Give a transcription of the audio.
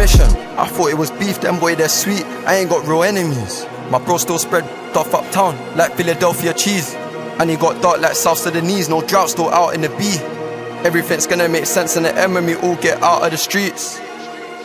mission. I thought it was beef, them boy they're sweet. I ain't got real enemies. My bro still spread stuff uptown like Philadelphia cheese. And he got dark like South Sudanese, no drought, still out in the B. Everything's gonna make sense in the end when we all get out of the streets.